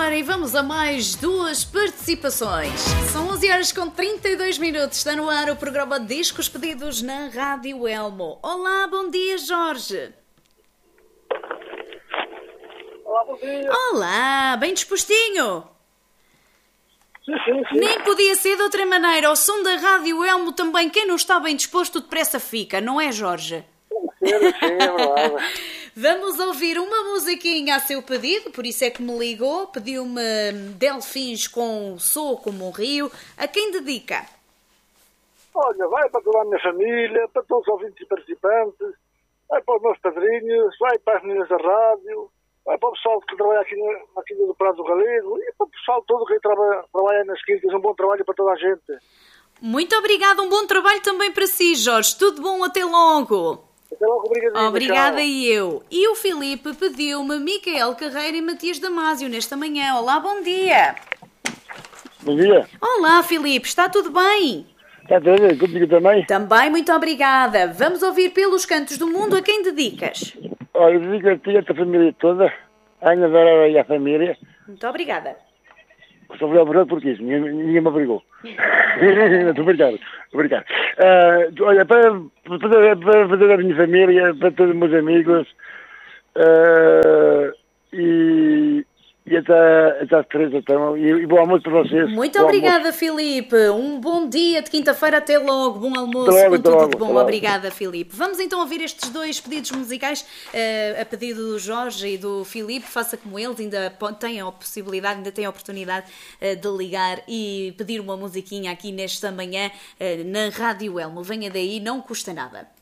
hora e vamos a mais duas participações. São 11 horas com 32 minutos. Está no ar o programa Discos Pedidos na Rádio Elmo. Olá, bom dia, Jorge. Olá, bom dia. Olá, bem dispostinho? Sim. Nem podia ser de outra maneira. Ao som da Rádio Elmo também, quem não está bem disposto depressa fica, não é, Jorge? Sim, é verdade. Vamos ouvir uma musiquinha a seu pedido, por isso é que me ligou. Pediu-me Delfins com Sou como um Rio. A quem dedica? Olha, vai para toda a minha família, para todos os ouvintes e participantes, vai para os meus padrinhos, vai para as meninas da rádio, vai para o pessoal que trabalha aqui na Quinta do Prado do Galego e para o pessoal todo que trabalha nas quintas. Um bom trabalho para toda a gente. Muito obrigada, um bom trabalho também para si, Jorge. Tudo bom, até logo. Até logo, obrigadinho. Obrigada Tchau. e eu. E o Filipe pediu-me Micael Carreira e Matias Damasio nesta manhã. Olá, bom dia. Bom dia. Olá, Filipe, está tudo bem? Está tudo bem? Contigo também? Também, muito obrigada. Vamos ouvir pelos cantos do mundo. A quem dedicas? Olha, eu digo a ti e a tua família toda, a Ana Dora e a família. Muito obrigada. Só fui obrigado por isso, ninguém me obrigou. Estou obrigado. Olha, para fazer a minha família, para todos os meus amigos, e até às 3 então, e bom almoço para vocês. Muito Bom obrigada, Filipe. Um bom dia de quinta-feira. Até logo. Bom almoço. Até logo, Com tudo até de bom. logo. Obrigada, Filipe. Vamos então ouvir estes dois pedidos musicais a pedido do Jorge e do Filipe. Faça como eles. Ainda têm a possibilidade, ainda têm a oportunidade de ligar e pedir uma musiquinha aqui nesta manhã na Rádio Elmo. Venha daí, não custa nada.